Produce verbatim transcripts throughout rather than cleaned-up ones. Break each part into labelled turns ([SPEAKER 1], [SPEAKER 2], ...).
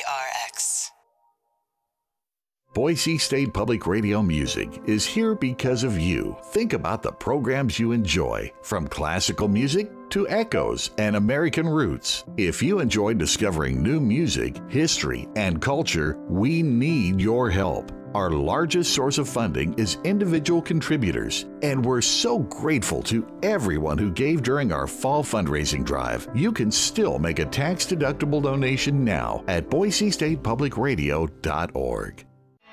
[SPEAKER 1] R X.
[SPEAKER 2] Boise State Public Radio Music is here because of you. Think about the programs you enjoy, from classical music to echoes and American roots. If you enjoy discovering new music, history, and culture, we need your help. Our largest source of funding is individual contributors, and we're so grateful to everyone who gave during our fall fundraising drive. You can still make a tax-deductible donation now at boise state public radio dot org.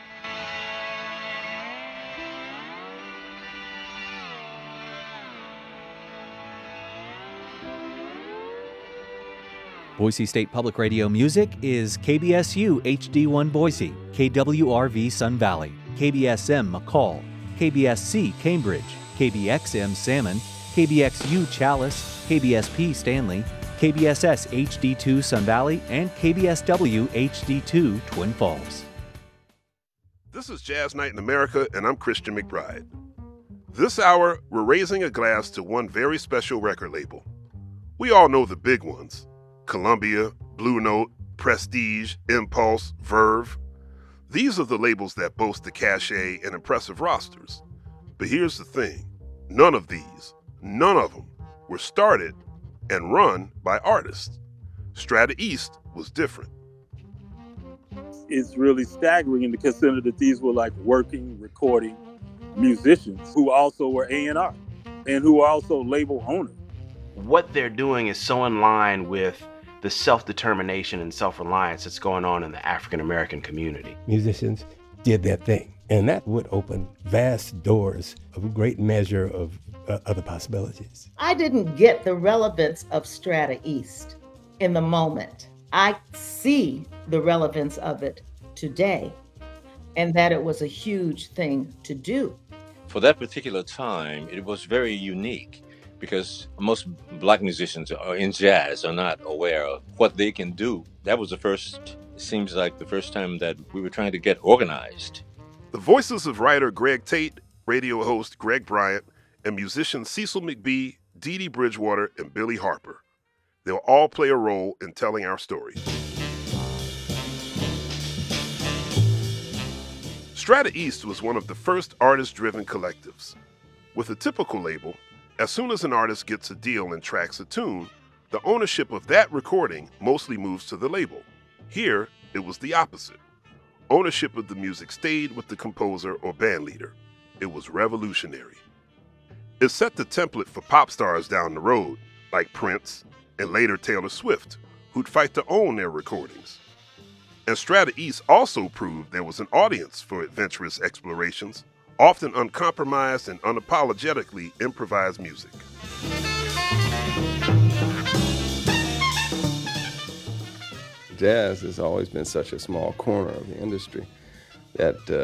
[SPEAKER 3] Boise State Public Radio Music is K B S U H D one Boise, K W R V Sun Valley, K B S M McCall, K B S C Cambridge, K B X M Salmon, K B X U Chalice, K B S P Stanley, K B S S H D two Sun Valley, and K B S W H D two Twin Falls.
[SPEAKER 4] This is Jazz Night in America, and I'm Christian McBride. This hour, we're raising a glass to one very special record label. We all know the big ones: Columbia, Blue Note, Prestige, Impulse, Verve. These are the labels that boast the cachet and impressive rosters. But here's the thing. None of these, none of them, were started and run by artists. Strata East was different.
[SPEAKER 5] It's really staggering to consider that these were like working, recording musicians who also were A and R and who are also label owners.
[SPEAKER 6] What they're doing is so in line with the self-determination and self-reliance that's going on in the African-American community.
[SPEAKER 7] Musicians did their thing, and that would open vast doors of a great measure of uh, other possibilities.
[SPEAKER 8] I didn't get the relevance of Strata East in the moment. I see the relevance of it today, and that it was a huge thing to do.
[SPEAKER 9] For that particular time, it was very unique, because most black musicians are in jazz are not aware of what they can do. That was the first, it seems like the first time that we were trying to get organized.
[SPEAKER 4] The voices of writer Greg Tate, radio host Greg Bryant, and musicians Cecil McBee, Dee Dee Bridgewater, and Billy Harper. They'll all play a role in telling our story. Strata East was one of the first artist-driven collectives. With a typical label, as soon as an artist gets a deal and tracks a tune, the ownership of that recording mostly moves to the label. Here, it was the opposite. Ownership of the music stayed with the composer or band leader. It was revolutionary. It set the template for pop stars down the road, like Prince and later Taylor Swift, who'd fight to own their recordings. And Strata East also proved there was an audience for adventurous explorations, often uncompromised and unapologetically improvised music.
[SPEAKER 10] Jazz has always been such a small corner of the industry that uh,